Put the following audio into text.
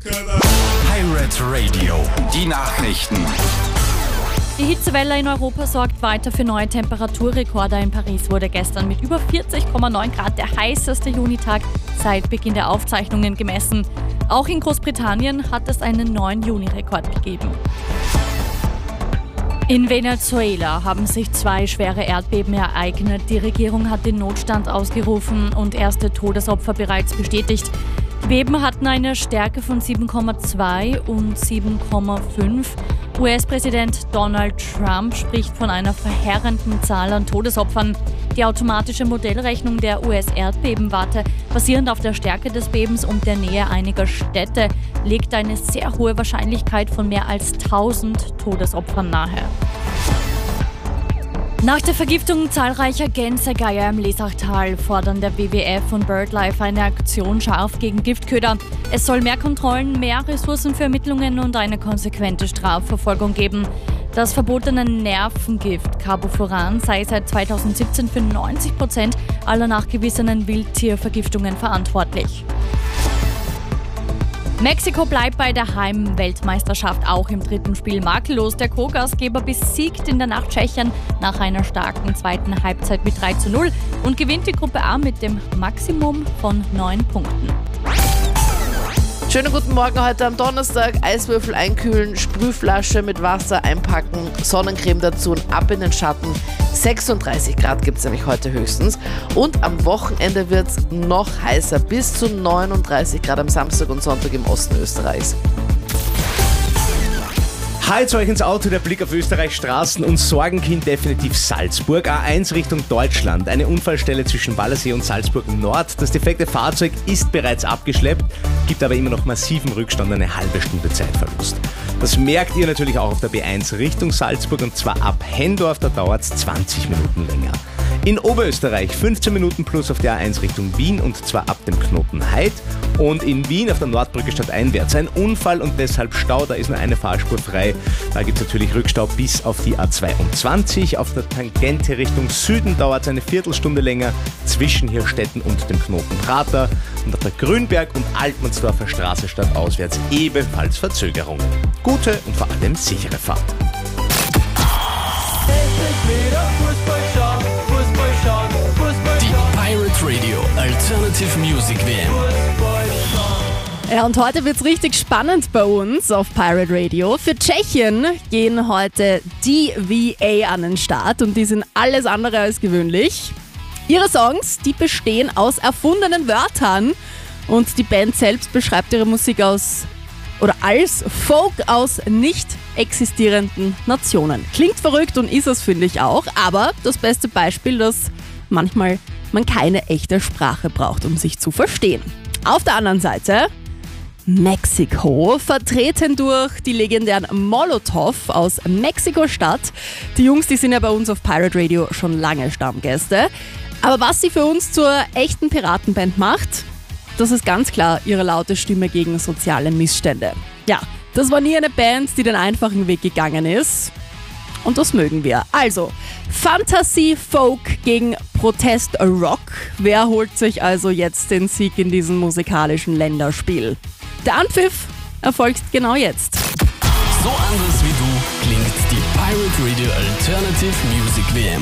Pirate Radio, die Nachrichten. Die Hitzewelle in Europa sorgt weiter für neue Temperaturrekorde. In Paris wurde gestern mit über 40,9 Grad der heißeste Junitag seit Beginn der Aufzeichnungen gemessen. Auch in Großbritannien hat es einen neuen Juni-Rekord gegeben. In Venezuela haben sich 2 schwere Erdbeben ereignet. Die Regierung hat den Notstand ausgerufen und erste Todesopfer bereits bestätigt. Die Beben hatten eine Stärke von 7,2 und 7,5. US-Präsident Donald Trump spricht von einer verheerenden Zahl an Todesopfern. Die automatische Modellrechnung der US-Erdbebenwarte, basierend auf der Stärke des Bebens und der Nähe einiger Städte, legt eine sehr hohe Wahrscheinlichkeit von mehr als 1000 Todesopfern nahe. Nach der Vergiftung zahlreicher Gänsegeier im Lesachtal fordern der WWF und BirdLife eine Aktion scharf gegen Giftköder. Es soll mehr Kontrollen, mehr Ressourcen für Ermittlungen und eine konsequente Strafverfolgung geben. Das verbotene Nervengift Carbofuran sei seit 2017 für 90% aller nachgewiesenen Wildtiervergiftungen verantwortlich. Mexiko bleibt bei der Heim-Weltmeisterschaft auch im 3. Spiel makellos. Der Co-Gastgeber besiegt in der Nacht Tschechien nach einer starken zweiten Halbzeit mit 3:0 und gewinnt die Gruppe A mit dem Maximum von 9 Punkten. Schönen guten Morgen heute am Donnerstag. Eiswürfel einkühlen, Sprühflasche mit Wasser einpacken, Sonnencreme dazu und ab in den Schatten. 36 Grad gibt es nämlich heute höchstens. Und am Wochenende wird es noch heißer, bis zu 39 Grad am Samstag und Sonntag im Osten Österreichs. Jetzt euch ins Auto, der Blick auf Österreichs Straßen und Sorgenkind definitiv Salzburg. A1 Richtung Deutschland. Eine Unfallstelle zwischen Wallersee und Salzburg Nord. Das defekte Fahrzeug ist bereits abgeschleppt, gibt aber immer noch massiven Rückstand, eine halbe Stunde Zeitverlust. Das merkt ihr natürlich auch auf der B1 Richtung Salzburg und zwar ab Hendorf, da dauert es 20 Minuten länger. In Oberösterreich 15 Minuten plus auf der A1 Richtung Wien und zwar ab dem Knoten Heid. Und in Wien auf der Nordbrücke stadteinwärts ein Unfall und deshalb Stau, da ist nur eine Fahrspur frei. Da gibt es natürlich Rückstau bis auf die A22. Auf der Tangente Richtung Süden dauert es eine Viertelstunde länger zwischen Hirstetten und dem Knoten Prater. Und auf der Grünberg- und Altmannsdorfer Straße stadtauswärts ebenfalls Verzögerungen. Gute und vor allem sichere Fahrt. Die Pirate Radio Alternative Music WM. Ja, und heute wird's richtig spannend bei uns auf Pirate Radio. Für Tschechien gehen heute die VA an den Start und die sind alles andere als gewöhnlich. Ihre Songs, die bestehen aus erfundenen Wörtern und die Band selbst beschreibt ihre Musik als Folk aus nicht existierenden Nationen. Klingt verrückt und ist es, finde ich auch, aber das beste Beispiel, dass manchmal man keine echte Sprache braucht, um sich zu verstehen. Auf der anderen Seite Mexiko, vertreten durch die legendären Molotov aus Mexiko-Stadt. Die Jungs, die sind ja bei uns auf Pirate Radio schon lange Stammgäste. Aber was sie für uns zur echten Piratenband macht, das ist ganz klar ihre laute Stimme gegen soziale Missstände. Ja, das war nie eine Band, die den einfachen Weg gegangen ist. Und das mögen wir. Also, Fantasy Folk gegen Protest Rock. Wer holt sich also jetzt den Sieg in diesem musikalischen Länderspiel? Der Anpfiff erfolgt genau jetzt. So anders wie du klingt die Pirate Radio Alternative Music WM.